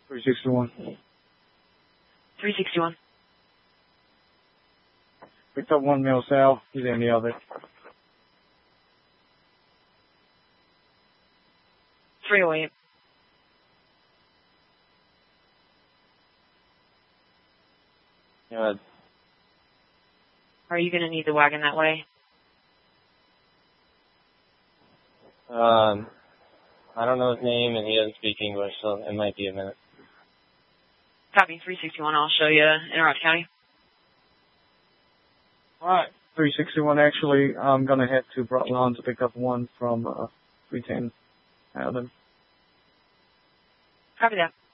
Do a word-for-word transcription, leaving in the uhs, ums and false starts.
three sixty-one. three sixty-one. Picked up one male south. He's in the other. three oh eight. Good. Are you going to need the wagon that way? Um, I don't know his name, and he doesn't speak English, so it might be a minute. Copy, three sixty-one. I'll show you Interrupt County. Alright, three sixty-one, actually, I'm going to head to Brotlawn to pick up one from uh, three ten. Adam. Copy that.